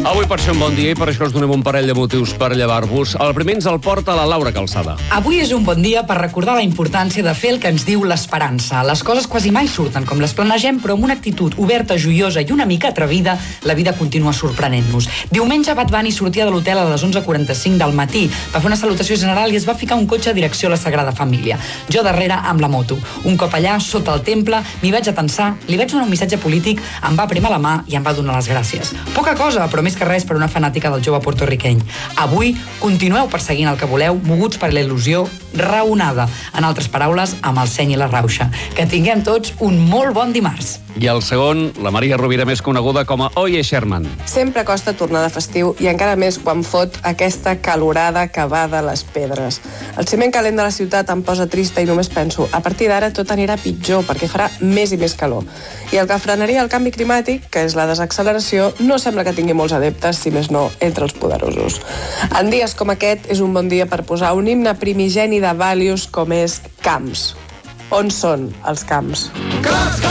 Avui per ser un bon dia i per això us donem un parell de motius per llevar-vos. El primer ens el porta la Laura Calçada. Avui és un bon dia per recordar la importància de fer el que ens diu l'esperança. Les coses quasi mai surten com les planegem, però amb una actitud oberta, joiosa i una mica atrevida, la vida continua sorprenent-nos. Diumenge Bad Bunny sortia de l'hotel a les 11:45 del matí. Va fer una salutació general i es va ficar un cotxe a direcció a la Sagrada Família. Jo darrere amb la moto. Un cop allà, sota el temple, m'hi vaig atensar, li vaig donar un missatge polític, em va prémer la mà i em va donar les gràcies. Poca cosa, però més que res per una fanàtica del jove porto-riqueny. Avui continueu perseguint el que voleu, moguts per la il·lusió raonada. En altres paraules, amb el seny i la rauxa. Que tinguem tots un molt bon dimarts. I el segon, la Maria Rovira, més coneguda com a Oye Sherman. Sempre costa tornar de festiu i encara més quan fot aquesta calorada que va de les pedres. El ciment calent de la ciutat em posa trista i només penso, a partir d'ara tot anirà pitjor perquè farà més i més calor. I el que frenaria el canvi climàtic, que és la desacceleració, no sembla que tingui molts adeptes, si més no, entre els poderosos. En dies com aquest és un bon dia per posar un himne primigeni de values com és Camps. On són els camps?